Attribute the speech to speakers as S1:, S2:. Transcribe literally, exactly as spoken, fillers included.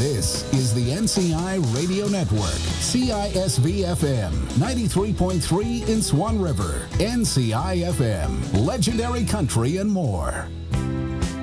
S1: This is the N C I Radio Network, C I S V F M, ninety-three point three in Swan River, N C I F M, Legendary Country and more.